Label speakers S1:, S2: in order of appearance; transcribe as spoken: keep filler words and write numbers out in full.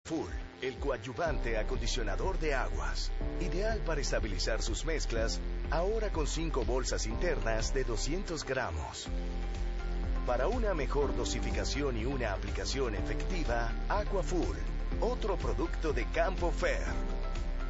S1: Full, el coadyuvante acondicionador de aguas. Ideal para estabilizar sus mezclas, ahora con cinco bolsas internas de doscientos gramos. Para una mejor dosificación y una aplicación efectiva, Aqua Full, otro producto de Campo Fer.